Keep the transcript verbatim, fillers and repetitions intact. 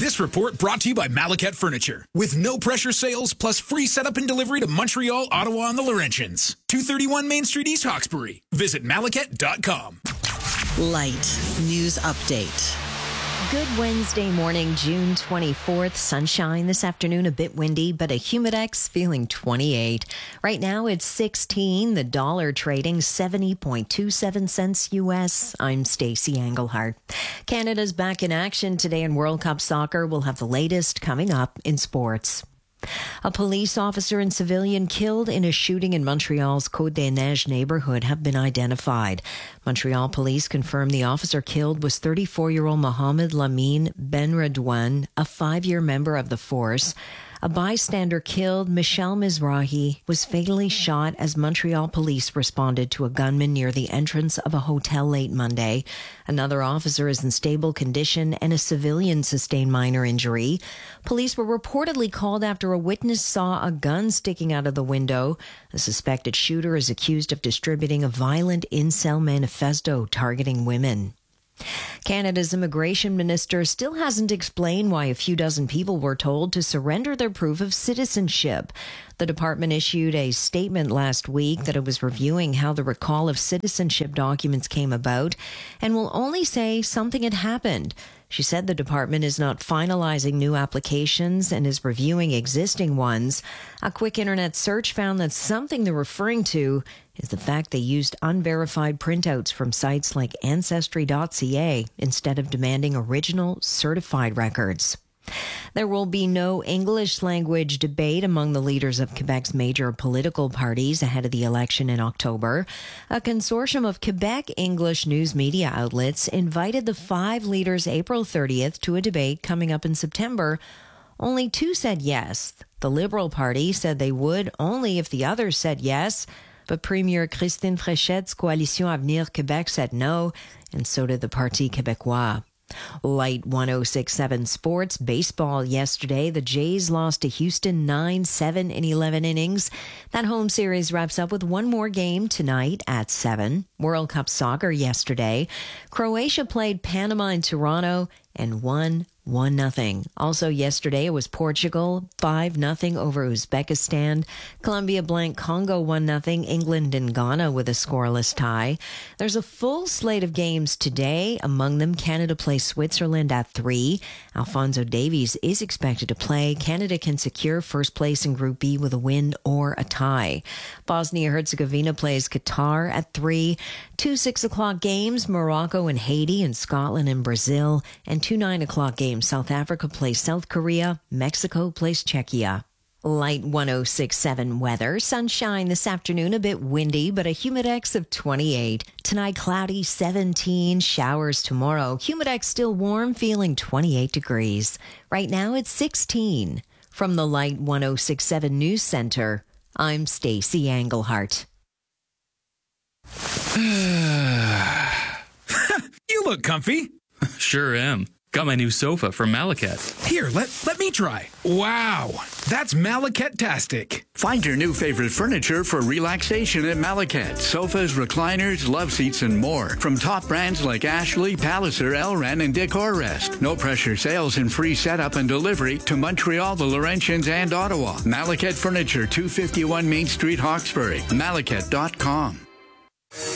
This report brought to you by Malaket Furniture. With no pressure sales plus free setup and delivery to Montreal, Ottawa, and the Laurentians. two thirty-one Main Street, East Hawkesbury. Visit malaket dot com. Light News Update. Good Wednesday morning, June twenty-fourth. Sunshine this afternoon, a bit windy, but a humidex feeling twenty-eight. Right now it's sixteen. The dollar trading seventy point two seven cents U S. I'm Stacey Engelhardt. Canada's back in action today in World Cup soccer. We'll have the latest coming up in sports. A police officer and civilian killed in a shooting in Montreal's Côte-des-Neiges neighborhood have been identified. Montreal police confirmed the officer killed was thirty-four-year-old Mohamed Lamine Benredouane, a five-year member of the force. A bystander killed, Michel Mizrahi, was fatally shot as Montreal police responded to a gunman near the entrance of a hotel late Monday. Another officer is in stable condition and a civilian sustained minor injury. Police were reportedly called after a witness saw a gun sticking out of the window. The suspected shooter is accused of distributing a violent incel manifesto targeting women. Canada's immigration minister still hasn't explained why a few dozen people were told to surrender their proof of citizenship. The department issued a statement last week that it was reviewing how the recall of citizenship documents came about and will only say something had happened. She said the department is not finalizing new applications and is reviewing existing ones. A quick internet search found that something they're referring to is the fact they used unverified printouts from sites like Ancestry dot c a instead of demanding original certified records. There will be no English language debate among the leaders of Quebec's major political parties ahead of the election in October. A consortium of Quebec English news media outlets invited the five leaders April thirtieth to a debate coming up in September. Only two said yes. The Liberal Party said they would only if the others said yes. But Premier Christine Fréchette's Coalition Avenir Québec said no, and so did the Parti Québécois. Light one oh six point seven Sports. Baseball yesterday. The Jays lost to Houston nine seven in eleven innings. That home series wraps up with one more game tonight at seven. World Cup soccer yesterday. Croatia played Panama in Toronto and won one nothing. Also yesterday, it was Portugal five nothing over Uzbekistan. Colombia blanked Congo one nothing. England and Ghana with a scoreless tie. There's a full slate of games today. Among them, Canada plays Switzerland at three. Alphonso Davies is expected to play. Canada can secure first place in Group B with a win or a tie. Bosnia-Herzegovina plays Qatar at three. Two six o'clock games, Morocco and Haiti, and Scotland and Brazil. And two nine o'clock games, South Africa plays South Korea, Mexico plays Czechia. Light one oh six point seven weather. Sunshine this afternoon, a bit windy, but a humidex of twenty-eight. Tonight, cloudy, seventeen. Showers tomorrow. Humidex still warm, feeling twenty-eight degrees. Right now, it's sixteen. From the Light one oh six point seven News Center, I'm Stacey Engelhardt. You look comfy. Sure am. Got my new sofa from Malaket. Here, let, let me try. Wow, that's Malaket-tastic. Find your new favorite furniture for relaxation at Malaket. Sofas, recliners, love seats, and more. From top brands like Ashley, Palliser, Elran, and Decorrest. No pressure sales and free setup and delivery to Montreal, the Laurentians, and Ottawa. Malaket Furniture, two fifty-one Main Street, Hawkesbury. malaket dot com.